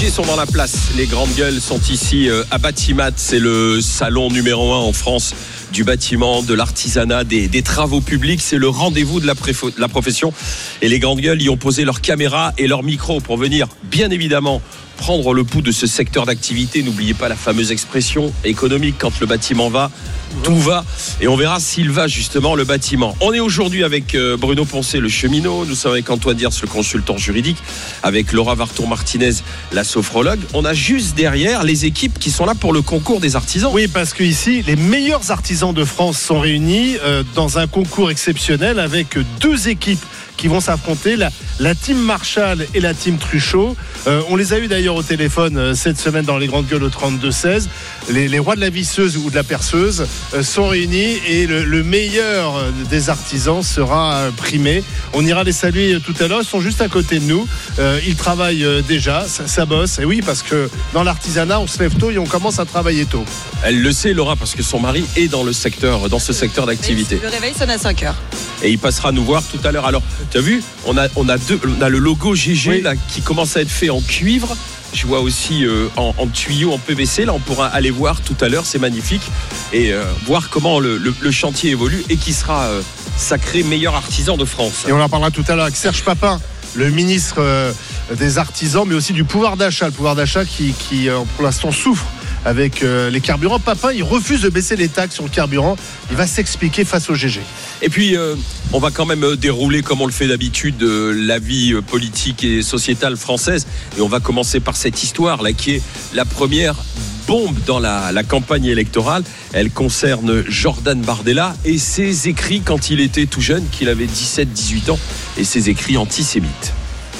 GG sont dans la place. Les grandes gueules sont ici à Batimat. C'est le salon numéro 1 en France du bâtiment, de l'artisanat, des travaux publics. C'est le rendez-vous de la profession. Et les grandes gueules y ont posé leurs caméras et leurs micros pour venir, bien évidemment, prendre le pouls de ce secteur d'activité. N'oubliez pas la fameuse expression économique, quand le bâtiment va, tout va. Et on verra s'il va justement, le bâtiment. On est aujourd'hui avec Bruno Poncet, le cheminot. Nous sommes avec Antoine Diers, le consultant juridique, avec Laura Vartour-Martinez, la sophrologue. On a juste derrière les équipes qui sont là pour le concours des artisans. Oui, parce que ici, les meilleurs artisans de France sont réunis dans un concours exceptionnel avec deux équipes qui vont s'affronter, la team Marshall et la team Truchot. On les a eu d'ailleurs au téléphone cette semaine dans les grandes gueules au 32-16. Les rois de la visseuse ou de la perceuse sont réunis et le meilleur des artisans sera primé. On ira les saluer tout à l'heure. Ils sont juste à côté de nous. Ils travaillent déjà, ça bosse. Et oui, parce que dans l'artisanat, on se lève tôt et on commence à travailler tôt. Elle le sait, Laura, parce que son mari est dans ce secteur d'activité. Le réveil sonne à 5h. Et il passera nous voir tout à l'heure. Alors, tu as vu, on a le logo GG, oui, là, qui commence à être fait en cuivre. Je vois aussi en tuyau, en PVC. Là, on pourra aller voir tout à l'heure. C'est magnifique. Et voir comment le chantier évolue et qui sera sacré meilleur artisan de France. Et on en parlera tout à l'heure avec Serge Papin, le ministre des artisans, mais aussi du pouvoir d'achat. Le pouvoir d'achat qui pour l'instant souffre avec les carburants. Papin, il refuse de baisser les taxes sur le carburant. Il va s'expliquer face au GG. Et puis, on va quand même dérouler, comme on le fait d'habitude, la vie politique et sociétale française. Et on va commencer par cette histoire-là, qui est la première bombe dans la campagne électorale. Elle concerne Jordan Bardella et ses écrits quand il était tout jeune, qu'il avait 17-18 ans, et ses écrits antisémites.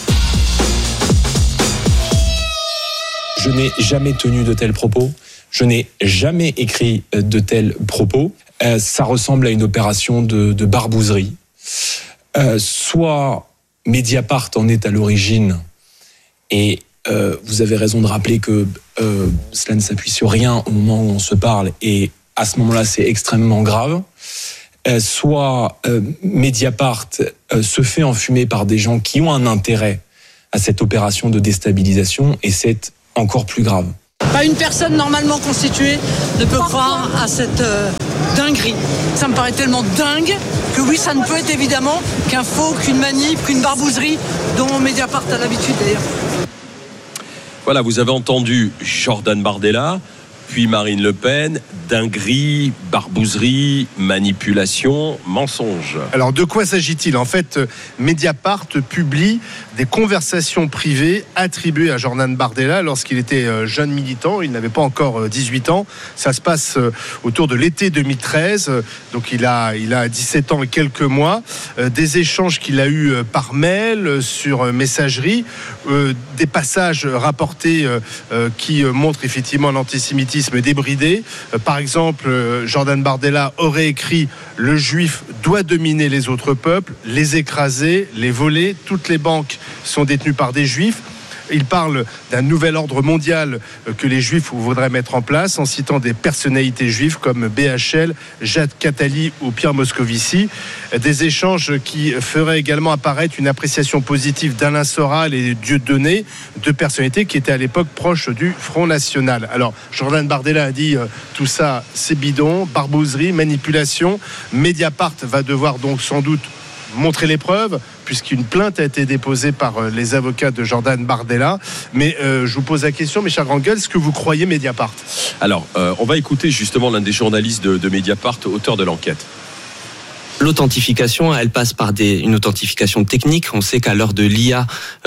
Je n'ai jamais tenu de tels propos. Je n'ai jamais écrit de tels propos. Ça ressemble à une opération de barbouzerie. Soit Mediapart en est à l'origine, et vous avez raison de rappeler que cela ne s'appuie sur rien au moment où on se parle, et à ce moment-là, c'est extrêmement grave. Soit Mediapart se fait enfumer par des gens qui ont un intérêt à cette opération de déstabilisation, et c'est encore plus grave. Pas une personne normalement constituée ne peut croire à cette dinguerie. Ça me paraît tellement dingue que oui, ça ne peut être évidemment qu'un faux, qu'une manip, qu'une barbouzerie dont Mediapart a l'habitude d'ailleurs. Voilà, vous avez entendu Jordan Bardella, puis Marine Le Pen. Dinguerie, barbouzerie, manipulation, mensonge. Alors, de quoi s'agit-il ? En fait, Mediapart publie des conversations privées attribuées à Jordan Bardella lorsqu'il était jeune militant. Il n'avait pas encore 18 ans. Ça se passe autour de l'été 2013. Donc, il a 17 ans et quelques mois. Des échanges qu'il a eus par mail, sur messagerie. Des passages rapportés qui montrent effectivement un antisémitisme débridé. Par exemple, Jordan Bardella aurait écrit « Le juif doit dominer les autres peuples, les écraser, les voler. Toutes les banques sont détenues par des juifs. » Il parle d'un nouvel ordre mondial que les Juifs voudraient mettre en place, en citant des personnalités juives comme BHL, Jacques Attali ou Pierre Moscovici. Des échanges qui feraient également apparaître une appréciation positive d'Alain Soral et Dieudonné, deux personnalités qui étaient à l'époque proches du Front National. Alors, Jordan Bardella a dit tout ça, c'est bidon, barbouzerie, manipulation. Mediapart va devoir donc sans doute montrer les preuves, puisqu'une plainte a été déposée par les avocats de Jordan Bardella. Mais je vous pose la question, mes chers grands gueules, est-ce que vous croyez Mediapart ? Alors, on va écouter justement l'un des journalistes de Mediapart, auteur de l'enquête. L'authentification, elle passe par une authentification technique. On sait qu'à l'heure de l'IA,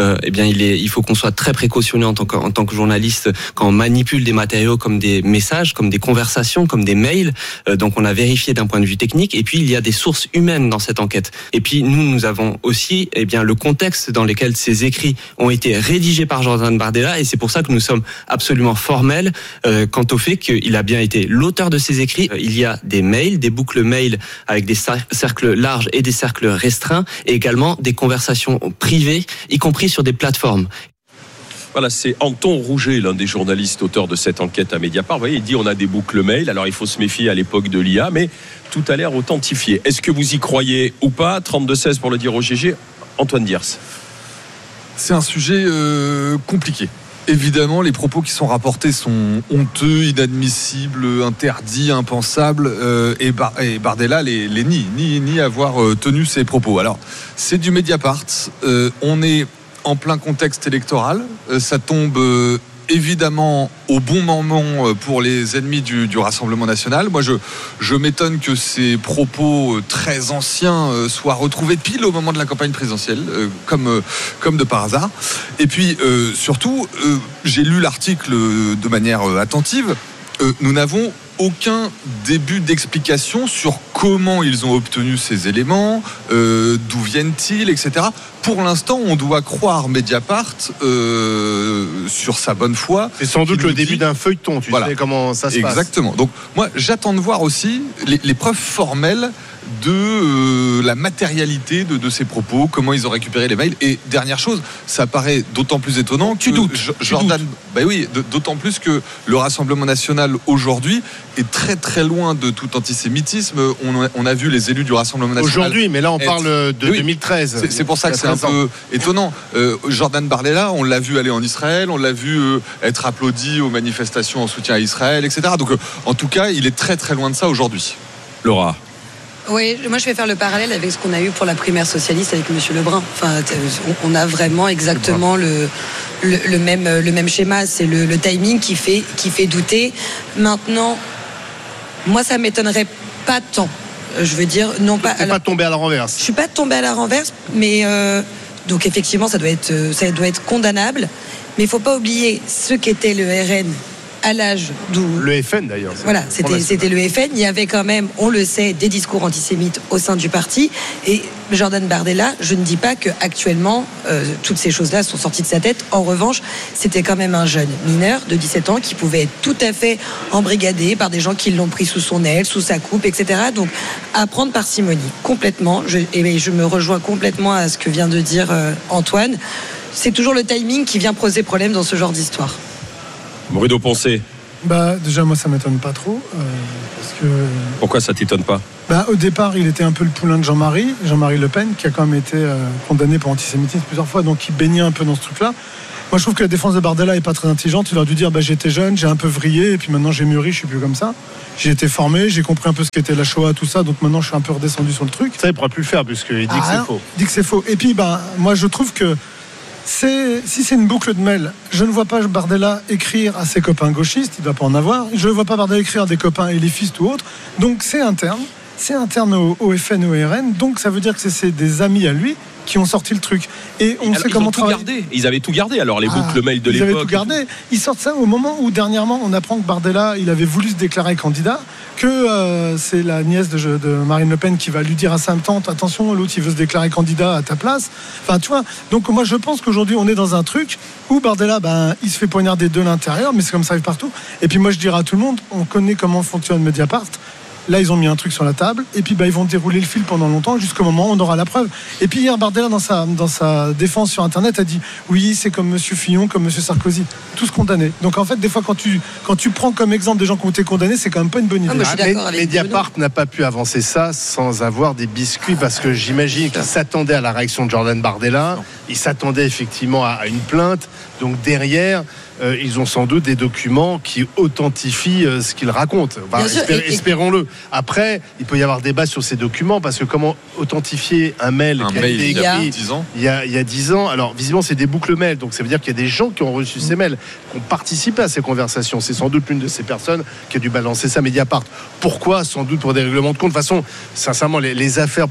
il faut qu'on soit très précautionneux en tant que journaliste quand on manipule des matériaux comme des messages, comme des conversations, comme des mails. Donc on a vérifié d'un point de vue technique. Et puis il y a des sources humaines dans cette enquête. Et puis nous avons aussi le contexte dans lequel ces écrits ont été rédigés par Jordan Bardella. Et c'est pour ça que nous sommes absolument formels quant au fait qu'il a bien été l'auteur de ces écrits. Il y a des mails, des boucles mails avec des cercles larges et des cercles restreints, et également des conversations privées, y compris sur des plateformes. Voilà, c'est Anton Rouget, l'un des journalistes auteurs de cette enquête à Mediapart. Vous voyez, il dit on a des boucles mail, alors il faut se méfier à l'époque de l'IA, mais tout a l'air authentifié. Est-ce que vous y croyez ou pas ? 32-16 pour le dire au GG. Antoine Diers. C'est un sujet compliqué. Évidemment, les propos qui sont rapportés sont honteux, inadmissibles, interdits, impensables, et Bardella les nie avoir tenu ces propos. Alors, c'est du Mediapart, on est en plein contexte électoral, ça tombe évidemment au bon moment pour les ennemis du Rassemblement national. Moi, je m'étonne que ces propos très anciens soient retrouvés pile au moment de la campagne présidentielle, comme de par hasard. Et puis, surtout, j'ai lu l'article de manière attentive. Nous n'avons aucun début d'explication sur comment ils ont obtenu ces éléments, d'où viennent-ils, etc. Pour l'instant, on doit croire Mediapart sur sa bonne foi. C'est sans doute le début d'un feuilleton, tu sais comment ça se passe. Exactement. Donc moi, j'attends de voir aussi les preuves formelles de la matérialité de ces propos, comment ils ont récupéré les mails. Et dernière chose, ça paraît d'autant plus étonnant que Jordan, d'autant plus que le Rassemblement national aujourd'hui est très très loin de tout antisémitisme. On a vu les élus du Rassemblement national aujourd'hui, mais là on parle de 2013. C'est pour ça que c'est un peu étonnant. Jordan Bardella, on l'a vu aller en Israël, on l'a vu être applaudi aux manifestations en soutien à Israël, etc. Donc en tout cas, il est très très loin de ça aujourd'hui. Laura. Oui, moi je vais faire le parallèle avec ce qu'on a eu pour la primaire socialiste avec M. Lebrun. Enfin, on a vraiment exactement le même schéma. C'est le timing qui fait douter. Maintenant, moi ça m'étonnerait pas tant. Je veux dire, non pas. Pas tombé à la renverse. Je suis pas tombée à la renverse, mais donc effectivement ça doit être condamnable. Mais il faut pas oublier ce qu'était le RN. À l'âge d'où... Le FN d'ailleurs. Voilà, c'était le FN. Il y avait quand même, on le sait, des discours antisémites au sein du parti. Et Jordan Bardella, je ne dis pas qu'actuellement, toutes ces choses-là sont sorties de sa tête. En revanche, c'était quand même un jeune mineur de 17 ans qui pouvait être tout à fait embrigadé par des gens qui l'ont pris sous son aile, sous sa coupe, etc. Donc, à prendre parcimonie, complètement. Je me rejoins complètement à ce que vient de dire Antoine. C'est toujours le timing qui vient poser problème dans ce genre d'histoire. Bruno Poncet. Déjà moi ça m'étonne pas trop parce que... Pourquoi ça t'étonne pas? Au départ il était un peu le poulain de Jean-Marie Le Pen qui a quand même été condamné pour antisémitisme plusieurs fois, donc il baignait un peu dans ce truc là. Moi je trouve que la défense de Bardella est pas très intelligente. Il aurait dû dire j'étais jeune, j'ai un peu vrillé et puis maintenant j'ai mûri, je suis plus comme ça. J'ai été formé, j'ai compris un peu ce qu'était la Shoah, tout ça, donc maintenant je suis un peu redescendu sur le truc. Ça il pourra plus le faire puisqu'il dit que c'est faux. Il dit que c'est faux. Et puis moi je trouve que si c'est une boucle de mail, je ne vois pas Bardella écrire à ses copains gauchistes, il ne doit pas en avoir. Je ne vois pas Bardella écrire à des copains éléfistes ou autres. Donc c'est interne au FN ou au RN. Donc ça veut dire que c'est des amis à lui qui ont sorti le truc. Et on sait comment travailler. Ils avaient tout gardé, alors les boucles mail de l'époque. Ils avaient tout gardé. Ils sortent ça au moment où dernièrement on apprend que Bardella, il avait voulu se déclarer candidat, que c'est la nièce de Marine Le Pen qui va lui dire à sa tante, attention, l'autre il veut se déclarer candidat à ta place. Enfin tu vois, donc moi je pense qu'aujourd'hui on est dans un truc où Bardella, il se fait poignarder de l'intérieur, mais c'est comme ça arrive partout. Et puis moi je dirais à tout le monde, on connaît comment fonctionne Mediapart. Là, ils ont mis un truc sur la table et puis ils vont dérouler le fil pendant longtemps jusqu'au moment où on aura la preuve. Et puis hier, Bardella, dans sa défense sur Internet, a dit oui, c'est comme M. Fillon, comme M. Sarkozy, tous condamnés. Donc en fait, des fois, quand tu prends comme exemple des gens qui ont été condamnés, c'est quand même pas une bonne idée. Mediapart n'a pas pu avancer ça sans avoir des biscuits, parce que j'imagine qu'ils s'attendaient à la réaction de Jordan Bardella. Ils s'attendaient effectivement à une plainte. Donc derrière, ils ont sans doute des documents qui authentifient ce qu'ils racontent. Espérons-le. Après, il peut y avoir débat sur ces documents, parce que comment authentifier un mail qui a été écrit il y a 10 ans. Alors visiblement c'est des boucles mail, donc ça veut dire qu'il y a des gens qui ont reçu ces mails, qui ont participé à ces conversations. C'est sans doute l'une de ces personnes qui a dû balancer ça à Mediapart. Pourquoi? Sans doute pour des règlements de compte. De toute façon, sincèrement, les affaires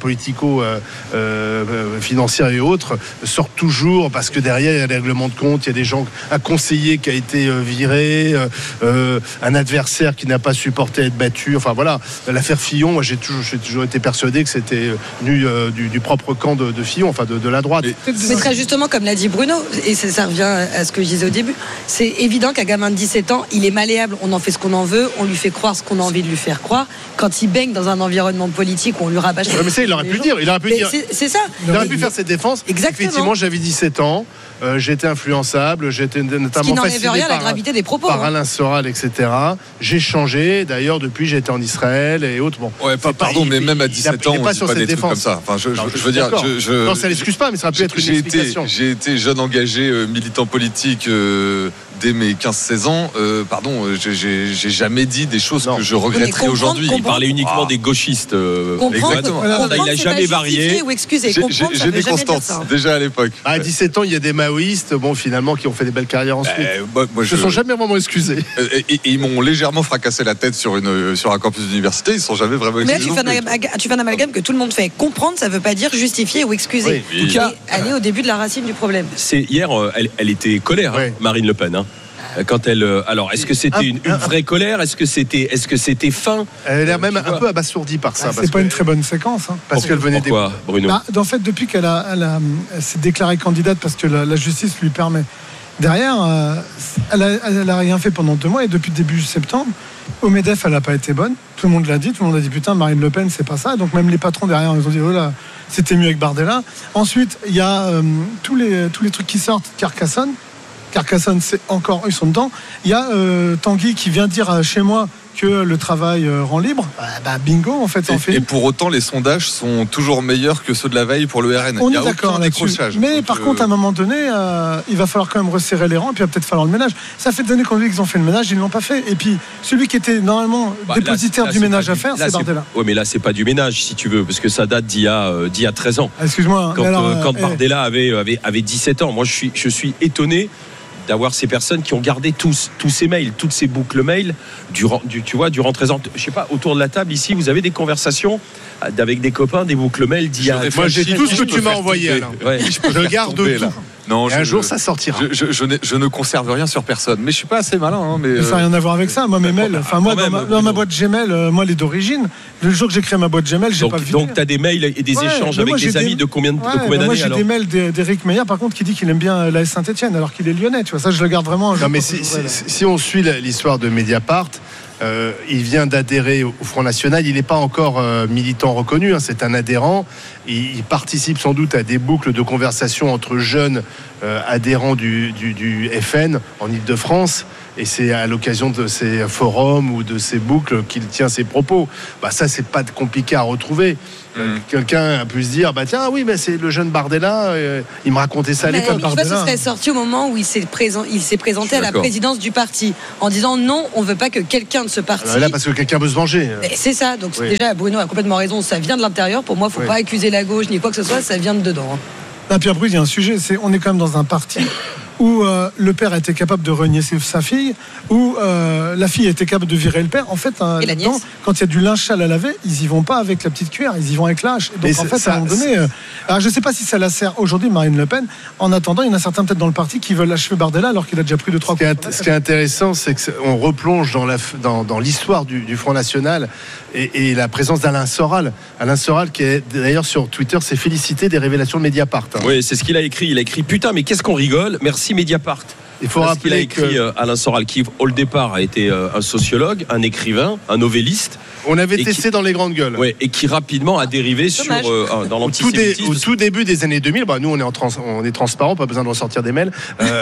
politico-financières et autres sortent toujours parce que derrière il y a des règlements de compte, il y a des gens, un conseiller qui a été viré, un adversaire qui n'a pas supporté être battu. Enfin voilà, l'affaire Fillon, moi j'ai toujours été persuadé que c'était du propre camp de Fillon, enfin de la droite. Mais très justement, comme l'a dit Bruno, et ça revient à ce que je disais au début, c'est évident qu'un gamin de 17 ans, il est malléable, on en fait ce qu'on en veut, on lui fait croire ce qu'on a envie de lui faire croire. Quand il baigne dans un environnement politique, on lui rabâche. Mais ça, il aurait pu le dire. C'est ça. Il aurait pu faire cette défense. Exactement. Effectivement, j'avais 17 ans. J'étais influençable, j'étais notamment fasciné rien, la gravité des propos, par Alain Soral, etc. J'ai changé, d'ailleurs depuis j'étais en Israël et autres. Bon, mais même à 17 ans, on dit pas des trucs comme ça. Enfin, je veux dire, non, ça l'excuse pas, mais ça aurait pu être une explication. J'ai été jeune engagé, militant politique dès mes 15-16 ans, j'ai jamais dit des choses que je regretterais aujourd'hui. Il parlait uniquement des gauchistes. Exactement. Il n'a jamais varié. J'ai des constantes déjà à l'époque. À 17 ans, il y a des maoïstes, finalement, qui ont fait des belles carrières ensuite. Ils ne se sont jamais vraiment excusés. Et ils m'ont légèrement fracassé la tête sur un campus d'université. Ils ne sont jamais vraiment excusés. Mais tu fais un amalgame que tout le monde fait. Comprendre, ça ne veut pas dire justifier ou excuser. Oui. En tout cas, aller au début de la racine du problème. Hier, elle était colère, Marine Le Pen. Quand elle, alors, est-ce que c'était une vraie colère? Est-ce que c'était fin? Elle a l'air même un peu abasourdie par ça. C'est pas une très bonne séquence. Parce qu'elle venait Pourquoi, Bruno? En fait, depuis qu'elle s'est déclarée candidate parce que la justice lui permet. Derrière, elle a rien fait pendant 2 mois et depuis début septembre, au MEDEF, elle n'a pas été bonne. Tout le monde l'a dit. Tout le monde a dit putain, Marine Le Pen, c'est pas ça. Donc même les patrons derrière, ils ont dit oh là, c'était mieux avec Bardella. Ensuite, il y a tous les trucs qui sortent. Carcassonne, c'est encore, ils sont dedans. Il y a Tanguy qui vient dire chez moi que le travail rend libre. Bingo, en fait, Et pour autant, les sondages sont toujours meilleurs que ceux de la veille pour le RN. On est d'accord là-dessus. Mais par contre, à un moment donné, il va falloir quand même resserrer les rangs et puis il va peut-être falloir le ménage. Ça fait des années qu'on dit qu'ils ont fait le ménage, ils ne l'ont pas fait. Et puis, celui qui était normalement dépositaire du ménage à faire, c'est Bardella. Oui, mais là, c'est pas du ménage, si tu veux, parce que ça date d'il y a 13 ans. Excuse-moi. Quand Bardella avait 17 ans. Moi, je suis étonné d'avoir ces personnes qui ont gardé tous ces mails, toutes ces boucles mails durant 13 ans. Je sais pas, autour de la table ici, vous avez des conversations avec des copains, des boucles mails d'il y a... Moi, j'ai tout ce que tu m'as envoyé, Alain. Je garde tout. Non, un jour, ça sortira. Je ne conserve rien sur personne, mais je suis pas assez malin. Mais ça n'a rien à voir avec ça. Moi, mes mails, dans ma boîte Gmail, moi, elle est d'origine. Le jour que j'ai créé ma boîte Gmail, j'ai pas vu. Donc, tu as des mails et des échanges avec des amis de combien d'années? Moi, j'ai des mails d'Éric Meyer, par contre, qui dit qu'il aime bien l'AS Saint-Etienne, alors qu'il est lyonnais. Tu vois, ça, je le garde vraiment. Non, mais si on suit l'histoire de Mediapart, il vient d'adhérer au Front National. Il n'est pas encore militant reconnu, c'est un adhérent. Il participe sans doute à des boucles de conversation entre jeunes adhérents du FN en Ile-de-France. Et c'est à l'occasion de ces forums ou de ces boucles qu'il tient ses propos. Ça, c'est pas compliqué à retrouver. Quelqu'un a pu se dire tiens, oui, mais c'est le jeune Bardella, il me racontait ça à l'époque. Je sais pas si ce serait sorti au moment où il s'est présenté à la présidence du parti en disant non, on veut pas que quelqu'un de ce parti. Là, parce que quelqu'un veut se venger. C'est ça. Donc déjà, Bruno a complètement raison. Ça vient de l'intérieur. Pour moi, faut pas accuser la gauche ni quoi que ce soit. Ça vient de dedans. Pierre Bruce, il y a un sujet. On est quand même dans un parti où le père a été capable de renier sa fille, où la fille a été capable de virer le père. En fait, quand il y a du linge sale à laver, ils y vont pas avec la petite cuillère, ils y vont avec la hache. Donc en fait, à un moment donné, alors je sais pas si ça la sert aujourd'hui Marine Le Pen. En attendant, il y en a certains peut-être dans le parti qui veulent achever Bardella alors qu'il a déjà pris 2-3 coups. Ce qui est intéressant, c'est qu'on replonge dans l'histoire du Front National et la présence d'Alain Soral. Alain Soral, qui est d'ailleurs sur Twitter, s'est félicité des révélations de Mediapart. Oui, c'est ce qu'il a écrit. Il a écrit putain, mais qu'est-ce qu'on rigole. Merci Mediapart. Il faut rappeler qu'il a écrit Alain Soral, qui au départ a été un sociologue, un écrivain, un novelliste. On avait testé dans les grandes gueules. Ouais, et qui rapidement a dérivé dans l'antisémitisme. Au tout début des années 2000, nous on est transparent, pas besoin de ressortir des mails.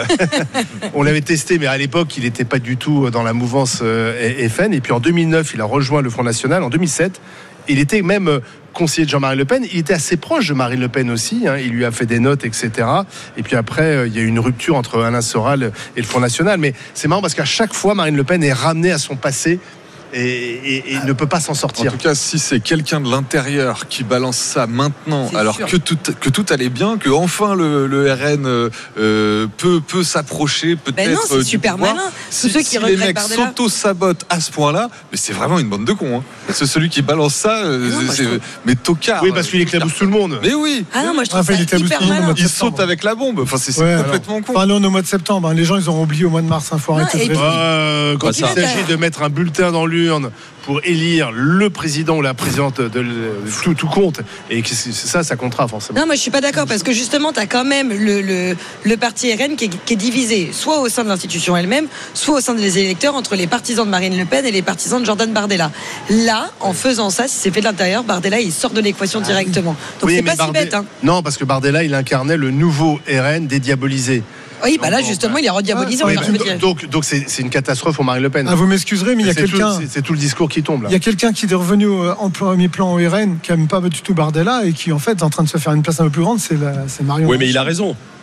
On l'avait testé, mais à l'époque il n'était pas du tout dans la mouvance FN. Et puis en 2009, il a rejoint le Front National. En 2007, il était même conseiller de Jean-Marie Le Pen. Il était assez proche de Marine Le Pen aussi. Il lui a fait des notes, etc. Et puis après, il y a eu une rupture entre Alain Soral et le Front National. Mais c'est marrant parce qu'à chaque fois, Marine Le Pen est ramenée à son passé. Et ne peut pas s'en sortir. En tout cas, si c'est quelqu'un de l'intérieur qui balance ça maintenant, alors que tout allait bien, que enfin le RN peut s'approcher, peut-être. Non, c'est super malin. Si les mecs s'auto-sabotent à ce point-là, mais c'est vraiment une bande de cons. C'est celui qui balance ça, mais tocard. Oui, parce qu'il éclabousse tout le monde. Mais oui. Ah non, moi je trouve ça hyper malin. Il saute avec la bombe. Enfin, c'est complètement con. Allons au mois de septembre. Les gens, ils auront oublié au mois de mars. Faut arrêter. Quand il s'agit de mettre un bulletin dans l'urne pour élire le président ou la présidente de tout compte, et ça comptera forcément. Non, moi je suis pas d'accord parce que justement tu as quand même le parti RN qui est divisé soit au sein de l'institution elle-même, soit au sein des électeurs entre les partisans de Marine Le Pen et les partisans de Jordan Bardella. Là, en faisant ça, si c'est fait de l'intérieur, Bardella il sort de l'équation directement. Donc c'est pas si bête. Non, parce que Bardella il incarnait le nouveau RN dédiabolisé. Oui, là justement, il est rediabolisé. Donc c'est une catastrophe pour Marine Le Pen. Vous m'excuserez, mais il y a quelqu'un. C'est tout le discours qui tombe là. Il y a quelqu'un qui est revenu en premier plan au RN, qui n'aime pas du tout Bardella et qui en fait est en train de se faire une place un peu plus grande. C'est Marion. Oui, mais il a raison.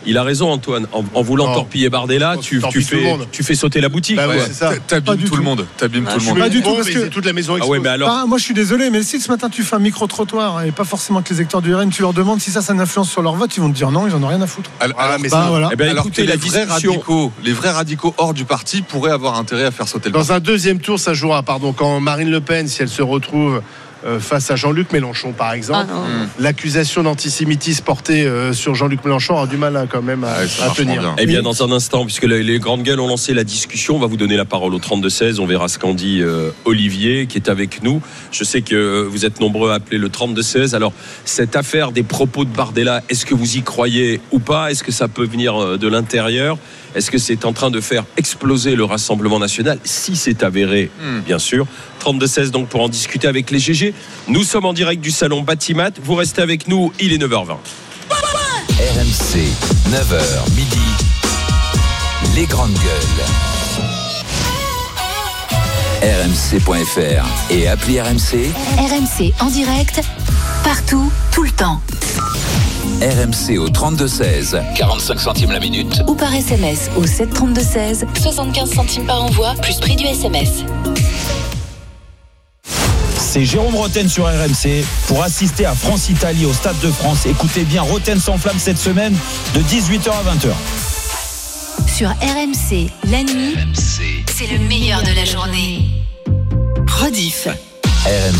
Il a raison, Antoine. En voulant torpiller Bardella, tu fais sauter la boutique. Bah ouais, quoi. c'est ça. T'abîmes tout le monde. T'abîmes tout le monde. Pas du tout, parce que toute la maison explose. mais alors... moi je suis désolé, mais si ce matin tu fais un micro-trottoir et pas forcément que les électeurs du RN, tu leur demandes si ça a une influence sur leur vote, ils vont te dire non, ils en ont rien à foutre. Alors écoutez, les vrais radicaux hors du parti pourraient avoir intérêt à faire sauter le parti. Dans un deuxième tour, ça jouera. Quand Marine Le Pen, si elle se retrouve face à Jean-Luc Mélenchon, par exemple, l'accusation d'antisémitisme portée sur Jean-Luc Mélenchon a du mal quand même à tenir. Eh bien, dans un instant, puisque les grandes gueules ont lancé la discussion, on va vous donner la parole au 32-16. On verra ce qu'en dit Olivier, qui est avec nous. Je sais que vous êtes nombreux à appeler le 32-16. Alors, cette affaire des propos de Bardella, est-ce que vous y croyez ou pas ? Est-ce que ça peut venir de l'intérieur ? Est-ce que c'est en train de faire exploser le Rassemblement national ? Si c'est avéré, bien sûr. 32-16 donc pour en discuter avec les GG. Nous sommes en direct du salon Batimat. Vous restez avec nous, il est 9h20. RMC, 9h midi. Les grandes gueules. RMC.fr et appli RMC. RMC en direct, partout, tout le temps. RMC au 32-16, 45 centimes la minute. Ou par SMS au 732-16, 75 centimes par envoi, plus prix du SMS. C'est Jérôme Rotten sur RMC pour assister à France-Italie au Stade de France. Écoutez bien, Rotten s'enflamme cette semaine de 18h à 20h. Sur RMC, la nuit, c'est le meilleur de la journée. Rediff. RMC.